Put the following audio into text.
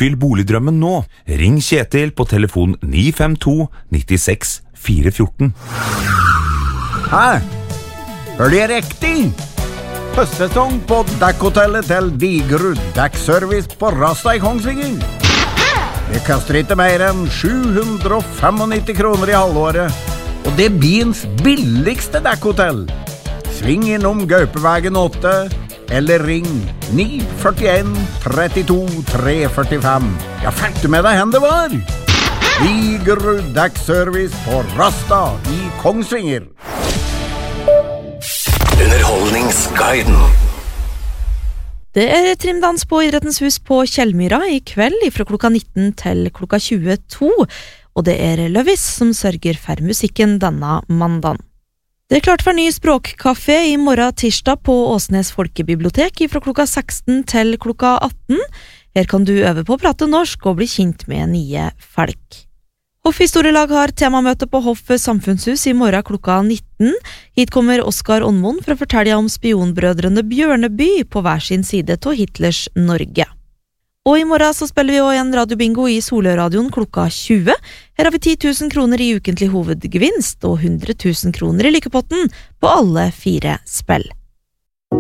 Oppfyll boligdrømmen nå. Ring Kjetil på telefon 952 96 414. Hæ? Hør det riktig? Høstsesong på dekkhotellet til Digerud Dekkservice på Rasta i Kongsvinger. Det koster ikke mer enn 795 kroner i halvåret, og det er byens billigste dekkhotell. Sving innom Gaupevegen 8, eller ring 941 32 345. Ja, fikk du med deg hen det var? Digerud Dekkservice på Rasta i Kongsvinger. Underholdningsguiden. Det trimdans på Idrettens hus på Kjellmyra i kveld fra klokka 19 til klokka 22, og det Løvis som sørger for musikken denne mandagen. Det klart for ny språkkafé i morgen tirsdag på Åsnes Folkebibliotek fra klokka 16 til klokka 18. Her kan du øve på å prate norsk og bli kjent med nye folk. Hoff Historielag har temamøte på Hoff Samfunnshus i morgen klokka 19. Hit kommer Oskar Åndmoen for å fortelle om spionbrødrene Bjørneby på hver sin side til Hitlers Norge. Og i morgen så spiller vi også en radiobingo i Solørradioen klokka 20. Her har vi 10 000 kroner i ukentlig hovedgevinst og 100 000 kroner i lykkepotten på alle 4 spill.